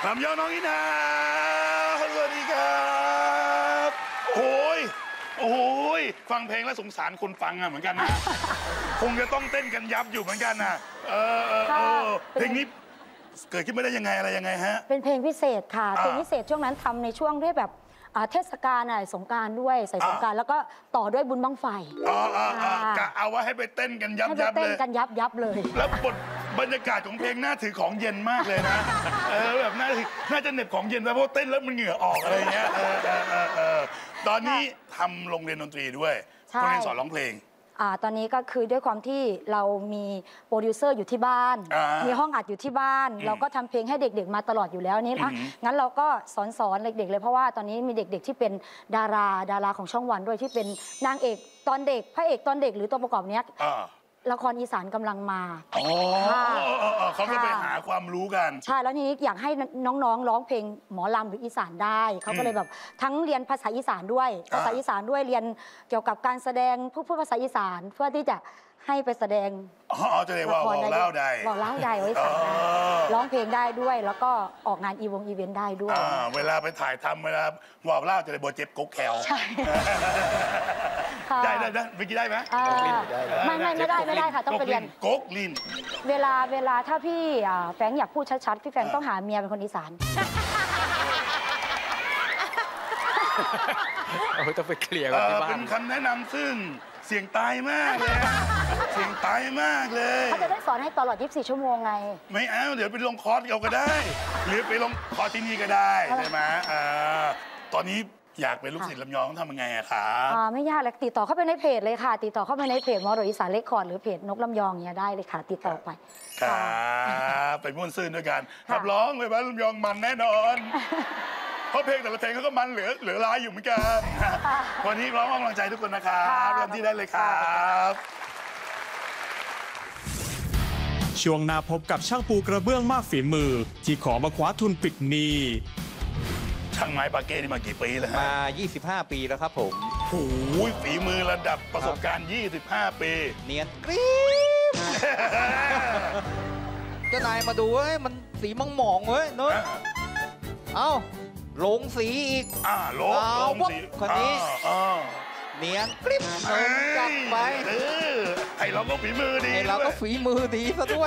ลำยองน้องอินาสวัสดีครับโอ้ยฟังเพลงแล้วสงสารคนฟังอะเหมือนกันนะคงจะต้องเต้นกันยับอยู่เหมือนกันนะเพลงนี้เกิดขึ้นมาได้ยังไงอะไรยังไงฮะเป็นเพลงพิเศษค่ะเพลงพิเศษช่วงนั้นทำในช่วงที่แบบเทศกาลสงกรานต์ด้วยใส่สงกรานต์แล้วก็ต่อด้วยบุญบั้งไฟกะเอาว่าให้ไปเต้นกันยับเลยเต้นกันยับเลยแล้วบรรยากาศของเพลงน่าถือของเย็นมากเลยนะแบบน่าจะเหน็บของเย็นไปเพราะเต้นแล้วมันเหงื่อออกอะไรเงี้ยตอนนี้ทำโรงเรียนดนตรีด้วยโรงเรียนสอนร้องเพลงตอนนี้ก็คือด้วยความที่เรามีโปรดิวเซอร์อยู่ที่บ้านมีห้องอัดอยู่ที่บ้านเราก็ทำเพลงให้เด็กๆมาตลอดอยู่แล้วนี่นะงั้นเราก็สอนเด็กๆเลยเพราะว่าตอนนี้มีเด็กๆที่เป็นดาราของช่องวันด้วยที่เป็นนางเอกตอนเด็กพระเอกตอนเด็กหรือตัวประกอบเนี้ยละครอีสานกำลังมาเขาก็ไปหาความรู้กันใช่แล้วทีนี้อยากให้น้องๆร้องเพลงหมอลำหรืออีสานได้เขาก็เลยแบบทั้งเรียนภาษาอีสานด้วยเรียนเกี่ยวกับการแสดงพูดภาษาอีสานเพื่อที่จะให้ไปแสดงจะได้ว่าบอกเล่าได้ไว้สานร้องเพลงได้ด้วยแล้วก็ออกงานอีเวนต์ได้ด้วยเวลาไปถ่ายทำเวลาบอกเล่าจะได้บทเจ็บก๊กแขวใช่ได้เมื่อกี้ได้ไหมไม่ได้ค่ะต้องไปเรียนก๊กลินเวลาถ้าพี่แฟงอยากพูดชัดๆพี่แฟงต้องหาเมียเป็นคนอีสานต้องไปเคลียร์กันที่บ้านเป็นคำแนะนำซึ่งเสียงตายมากเลยเสียงตายมากเลยเขาจะได้สอนให้ตลอด24 ชั่วโมงไงไม่เอาเดี๋ยวไปลงคอร์สเอาก็ได้หรือไปลงคอร์สที่นี่ก็ได้ใช่ไหมตอนนี้อยากเป็นลูกศิษย์ลำยองต้องทำยังไงอะครับไม่ยากเลยติดต่อเข้าไปในเพจเลยค่ะติดต่อเข้าไปในเพจมรดกอีสานเรคคอร์ดหรือเพจนกลำยองเนี้ยได้เลยค่ะติดต่อไปครับไปม่วนซื่นด้วยกันขับร้องเลยว่าลำยองมันแน่นอนเพราะเพลงแต่ละเพลงเขาก็มันเหลือร้ายอยู่เหมือนกันวันนี้ร้องกำลังใจทุกคนนะครับเริ่มที่ได้เลยครับช่วงหน้าพบกับช่างปูกระเบื้องมากฝีมือที่ขอมาคว้าทุนปิดหนี้ช่างไม้ปาเก้นี่มากี่ปีแล้วมา25 ปีแล้วครับผมโอ้ยฝีมือระดับประสบการณ์25 ปีเนียนกริ๊บเจ้านายมาดูเว้ยมันสีมังหมองเว้ยเนอะเอ้าลงสีอีกลงสีคนนี้เนียนกริ๊บจับไปไอเราก็ฝีมือดีเราก็ฝีมือดีซะด้วย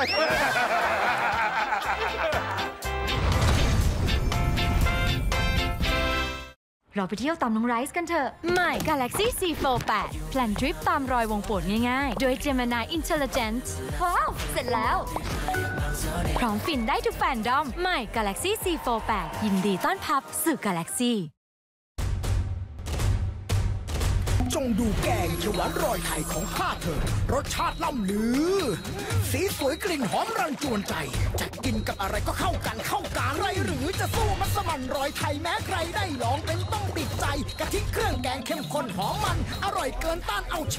เราไปเที่ยวตามน้องไรซ์กันเถอะใหม่ Galaxy C48 แพลนทริปตามรอยวงโปรดง่ายๆโดย Gemini Intelligence ว้าวเสร็จแล้วพร้อมฟินได้ทุกแฟนดอมใหม่ Galaxy C48 ยินดีต้อนรับสู่ Galaxy จงดูแกงเขียวหวานรอยไทยของข้าเธอรสชาติล่ำลือสีสวยกลิ่นหอมรันจวนใจจะกินกับอะไรก็เข้ากันไรหรือจะสู้มัสมั่นรอยไทยแม้ใครได้ลองเป็นต้องติดใจกะทิเครื่องแกงเข้มข้นหอมมันอร่อยเกินต้านเอา